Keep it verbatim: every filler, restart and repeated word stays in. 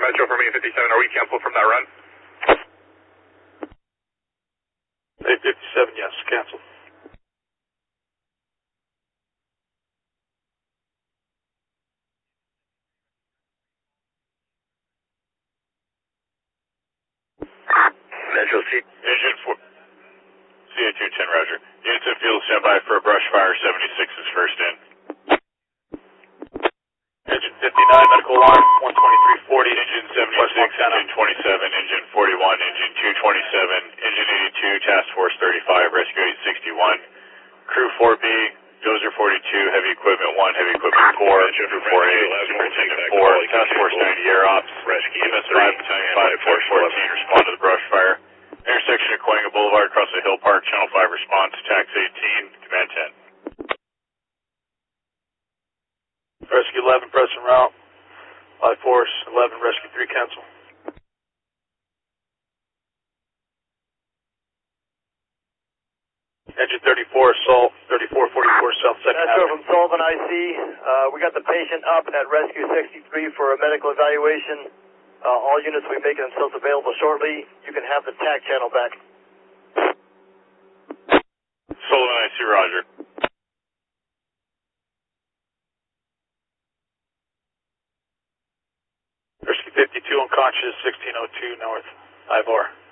Metro for me, fifty-seven, are we canceled from that run? eight fifty-seven, yes, canceled. Metro C. Engine four. C A two ten, roger. Units in field, stand by for a brush fire, seventy-six is first in. Engine fifty-nine, medical alarm, one twenty-three forty. Engine seventy-six, engine twenty-seven, engine forty-one, engine two twenty-seven, engine eighty-two, task force thirty-five, rescue eight sixty-one. Crew four B, dozer forty-two, heavy equipment one, heavy equipment four, crew four A, superintendent four, task force ninety, air ops, E M S five, battalion five, four fourteen, respond to the brush fire. Intersection of Coenga Boulevard, across the Hill Park, channel five response, tax eighteen, command ten. Rescue eleven, press en route. Live force eleven, rescue three, cancel. Engine thirty-four, assault, thirty-four forty-four South second Metro Avenue. from Sullivan I C. Uh, we got the patient up at rescue sixty-three for a medical evaluation. Uh, all units will be making themselves available shortly. You can have the T A C channel back. Sullivan I C, roger. Rescue fifty-two, unconscious, sixteen oh two North, I V A R.